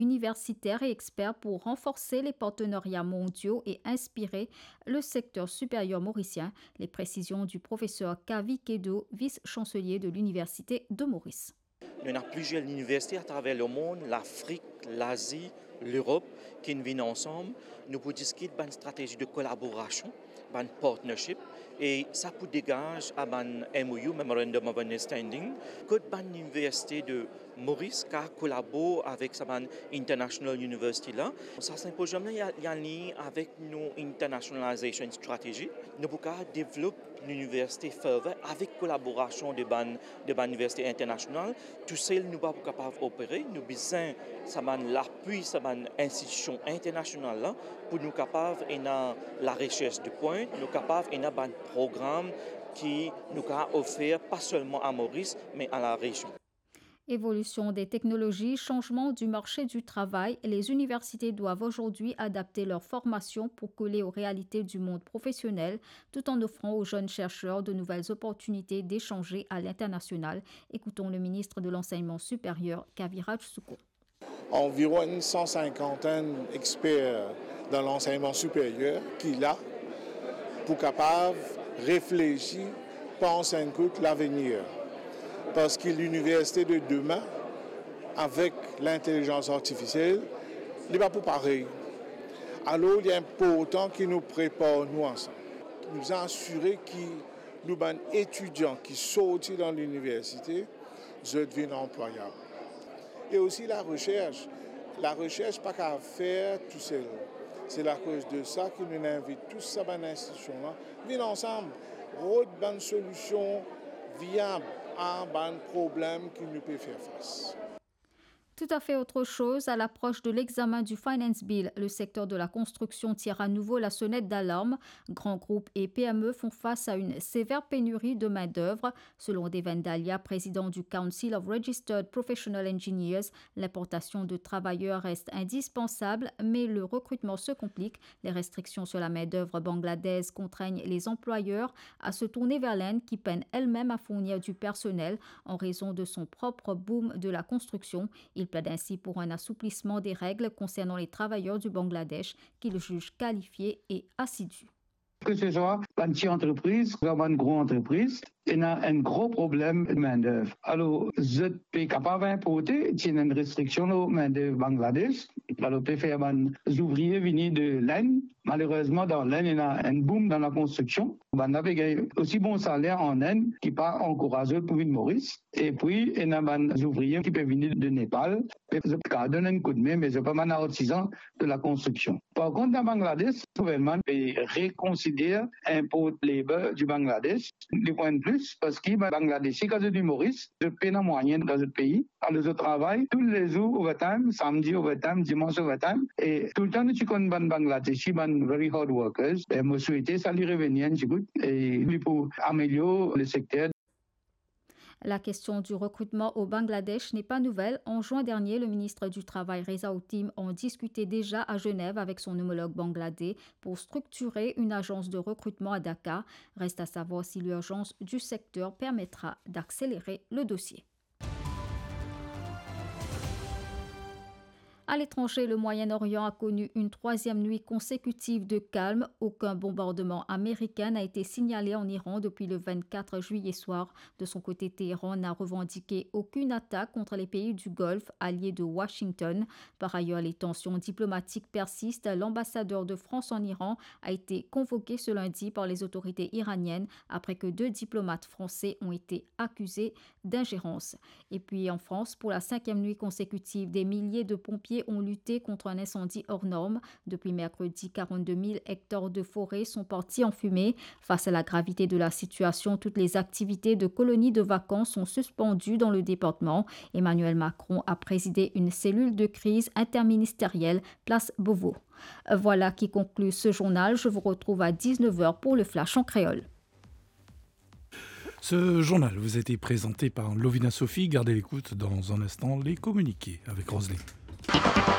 universitaires et experts pour renforcer les partenariats mondiaux et inspirer le secteur supérieur mauricien. Les précisions du professeur Kavi Kedo, vice-chancelier de l'Université de Maurice. Il y a plusieurs universités à travers le monde, l'Afrique, l'Asie, l'Europe, qui viennent ensemble. Nous pouvons discuter d'une stratégie de collaboration, d'un partnership, et ça peut dégager à un MOU, Memorandum of Understanding, que une université de Maurice qui collabore avec cette international university là. Ça symposium là, il y a un lien avec nos internationalization strategy. Nous pouvons développer l'université further avec collaboration de l'université internationale. Tout seul, nous ne sommes pas capables d'opérer. Nous avons besoin l'appui de cette institution internationale là, pour nous capables de la recherche de pointe, nous capables de un programme qui nous a offert pas seulement à Maurice, mais à la région. Évolution des technologies, changement du marché du travail, les universités doivent aujourd'hui adapter leur formation pour coller aux réalités du monde professionnel, tout en offrant aux jeunes chercheurs de nouvelles opportunités d'échanger à l'international. Écoutons le ministre de l'Enseignement supérieur, Kaviraj Souko. Environ une 150 experts dans l'enseignement supérieur qui là pour capable réfléchir, penser un coup l'avenir. Parce que l'université de demain, avec l'intelligence artificielle, n'est pas pour pareil. Alors, il est important que nous préparions nous ensemble. Nous assurer que nous, les étudiants qui sortent dans l'université, deviennent employables. Et aussi la recherche. La recherche, pas qu'à faire tout seul. C'est à cause de ça que nous invitons tous ces institutions-là, venir ensemble, trouver une solution viable à un problème qui nous peut faire face. Tout à fait autre chose, à l'approche de l'examen du Finance Bill, le secteur de la construction tire à nouveau la sonnette d'alarme. Grands groupes et PME font face à une sévère pénurie de main-d'œuvre. Selon Deven Dalia, président du Council of Registered Professional Engineers, l'importation de travailleurs reste indispensable, mais le recrutement se complique. Les restrictions sur la main-d'œuvre bangladaise contraignent les employeurs à se tourner vers l'Inde qui peine elle-même à fournir du personnel en raison de son propre boom de la construction. Il plaide ainsi pour un assouplissement des règles concernant les travailleurs du Bangladesh qu'il juge qualifiés et assidus. Que ce soit une petite entreprise ou une grande entreprise, il y a un gros problème de main-d'œuvre. Alors, je suis capable d'importer, il y a une restriction de main-d'œuvre Bangladesh. Alors, je peux faire des ouvriers venus de l'Inde. Malheureusement, dans l'Inde, il y a un boom dans la construction. On a aussi bon salaire en Inde qui n'est pas encouragé pour venir Maurice. Et puis, il y a des ouvriers qui peuvent venir de Népal. Je peux donner un coup de main, mais je ne suis pas un artisan de la construction. Par contre, dans Bangladesh, le gouvernement peut reconsidérer l'import labor du Bangladesh. Les points de plus, parce que les Bangladeshis, quand ils du Maurice, je paye en moyenne dans le pays. Alors, je travaille tous les jours overtime, samedi overtime, dimanche overtime. Et tout le temps, je connais les Bangladeshis, les very hard workers. Et je souhaite ça lui revenir, et pour améliorer le secteur. La question du recrutement au Bangladesh n'est pas nouvelle. En juin dernier, le ministre du Travail, Reza Outim, en discutait déjà à Genève avec son homologue bangladais pour structurer une agence de recrutement à Dakar. Reste à savoir si l'urgence du secteur permettra d'accélérer le dossier. À l'étranger, le Moyen-Orient a connu une troisième nuit consécutive de calme. Aucun bombardement américain n'a été signalé en Iran depuis le 24 juillet soir. De son côté, Téhéran n'a revendiqué aucune attaque contre les pays du Golfe, alliés de Washington. Par ailleurs, les tensions diplomatiques persistent. L'ambassadeur de France en Iran a été convoqué ce lundi par les autorités iraniennes après que 2 diplomates français ont été accusés d'ingérence. Et puis en France, pour la 5e nuit consécutive, des milliers de pompiers ont lutté contre un incendie hors norme. Depuis mercredi, 42 000 hectares de forêt sont partis en fumée. Face à la gravité de la situation, toutes les activités de colonies de vacances sont suspendues dans le département. Emmanuel Macron a présidé une cellule de crise interministérielle, place Beauvau. Voilà qui conclut ce journal. Je vous retrouve à 19h pour le Flash en créole. Ce journal vous a été présenté par Lovina Sophie. Gardez l'écoute dans un instant, les communiqués avec Roselyne.